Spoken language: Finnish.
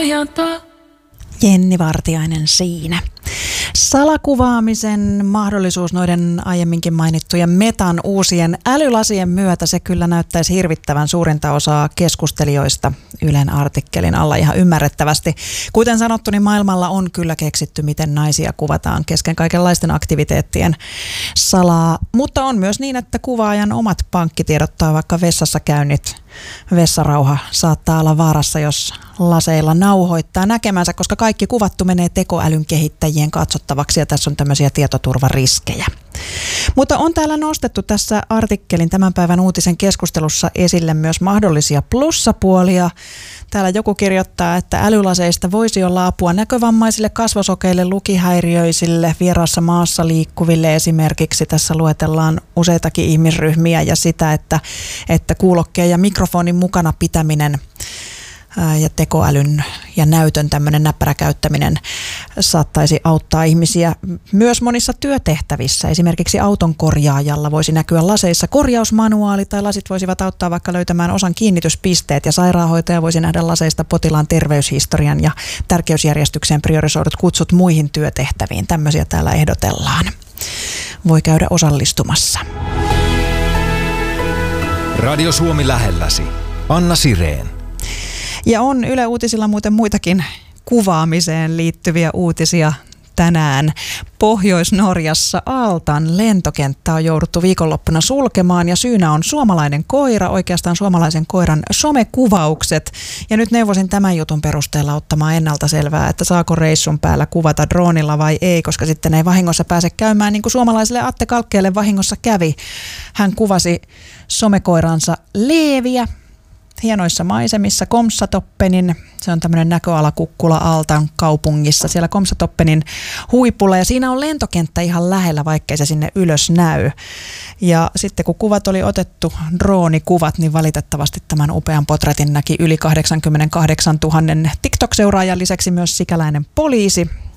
nojata. Jenni Vartiainen siinä. Salakuvaamisen mahdollisuus noiden aiemminkin mainittujen Metan uusien älylasien myötä, se kyllä näyttäisi hirvittävän suurinta osaa keskustelijoista Ylen artikkelin alla ihan ymmärrettävästi. Kuten sanottu, niin maailmalla on kyllä keksitty, miten naisia kuvataan kesken kaikenlaisten aktiviteettien salaa. Mutta on myös niin, että kuvaajan omat pankkitiedot tai vaikka vessassa käynnit, vessarauha saattaa olla vaarassa, jos laseilla nauhoittaa näkemänsä, koska kaikki kuvattu menee tekoälyn kehittäjien katsottavaksi ja tässä on tämmöisiä tietoturvariskejä. Mutta on täällä nostettu tässä artikkelin tämän päivän uutisen keskustelussa esille myös mahdollisia plussapuolia. Täällä joku kirjoittaa, että älylaseista voisi olla apua näkövammaisille, kasvosokeille, lukihäiriöisille, vieraassa maassa liikkuville esimerkiksi. Tässä luetellaan useitakin ihmisryhmiä ja sitä, että kuulokkeen ja mikrofonin mukana pitäminen ja tekoälyn ja näytön tämmöinen näppärä käyttäminen saattaisi auttaa ihmisiä myös monissa työtehtävissä. Esimerkiksi auton korjaajalla voisi näkyä laseissa korjausmanuaali tai lasit voisivat auttaa vaikka löytämään osan kiinnityspisteet ja sairaanhoitaja voisi nähdä laseista potilaan terveyshistorian ja tärkeysjärjestykseen priorisoidut kutsut muihin työtehtäviin. Tämmöisiä täällä ehdotellaan. Voi käydä osallistumassa. Radio Suomi lähelläsi. Anna Sireen. Ja on Yle Uutisilla muuten muitakin kuvaamiseen liittyviä uutisia tänään. Pohjois-Norjassa Aaltan lentokenttä on jouduttu viikonloppuna sulkemaan ja syynä on suomalainen koira, oikeastaan suomalaisen koiran somekuvaukset. Ja nyt neuvosin tämän jutun perusteella ottamaan ennalta selvää, että saako reissun päällä kuvata droonilla vai ei, koska sitten ei vahingossa pääse käymään niin kuin suomalaiselle Atte Kalkkeelle vahingossa kävi. Hän kuvasi somekoiransa Leeviä hienoissa maisemissa Komsatoppenin, se on tämmöinen näköalakukkula Aaltan kaupungissa, siellä Komsatoppenin huipulla ja siinä on lentokenttä ihan lähellä, vaikkei se sinne ylös näy. Ja sitten kun kuvat oli otettu, droonikuvat, niin valitettavasti tämän upean portretin näki yli 88 000 TikTok-seuraajan lisäksi myös sikäläinen poliisi.